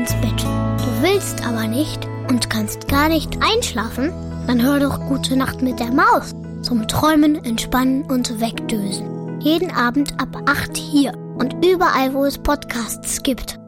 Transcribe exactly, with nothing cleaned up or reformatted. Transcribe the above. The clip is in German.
ins Bett. Du willst aber nicht und kannst gar nicht einschlafen? Dann hör doch Gute Nacht mit der Maus zum Träumen, Entspannen und Wegdösen. Jeden Abend ab acht hier und überall, wo es Podcasts gibt.